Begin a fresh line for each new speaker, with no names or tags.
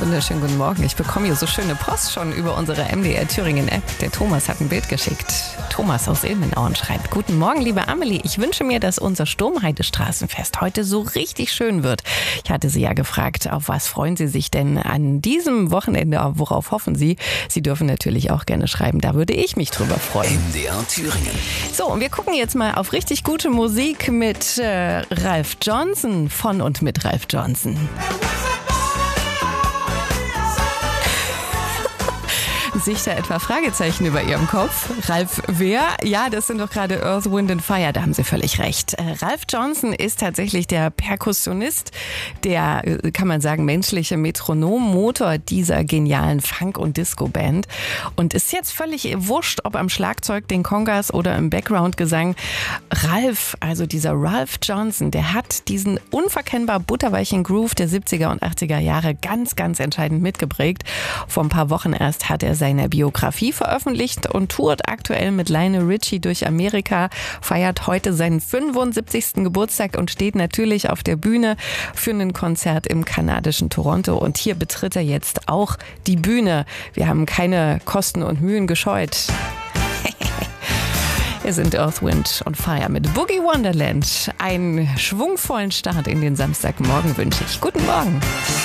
wunderschönen guten Morgen. Ich bekomme hier so schöne Post schon über unsere MDR Thüringen App. Der Thomas hat ein Bild geschickt. Thomas aus Ilmenau schreibt: Guten Morgen, liebe Amelie. Ich wünsche mir, dass unser Sturmheide-Straßenfest heute so richtig schön wird. Ich hatte Sie ja gefragt, auf was freuen Sie sich denn an diesem Wochenende? Worauf hoffen Sie? Sie dürfen natürlich auch gerne schreiben. Da würde ich mich drüber freuen.
MDR Thüringen.
So, und wir gucken jetzt mal auf richtig gute Musik mit Ralph Johnson, von und mit Ralph Johnson. Sich da etwa Fragezeichen über Ihrem Kopf? Ralph wer? Ja, das sind doch gerade Earth, Wind and Fire, da haben Sie völlig recht. Ralph Johnson ist tatsächlich der Perkussionist, der, kann man sagen, menschliche Metronommotor dieser genialen Funk- und Disco-Band. Und ist jetzt völlig wurscht, ob am Schlagzeug, den Congas oder im Background-Gesang. Ralph, also dieser Ralph Johnson, der hat diesen unverkennbar butterweichen Groove der 70er und 80er Jahre ganz, ganz entscheidend mitgeprägt. Vor ein paar Wochen erst hat er seine Biografie veröffentlicht und tourt aktuell mit Lionel Richie durch Amerika, feiert heute seinen 75. Geburtstag und steht natürlich auf der Bühne für ein Konzert im kanadischen Toronto. Und hier betritt er jetzt auch die Bühne. Wir haben keine Kosten und Mühen gescheut. Wir sind Earth, Wind und Fire mit Boogie Wonderland. Einen schwungvollen Start in den Samstagmorgen wünsche ich. Guten Morgen.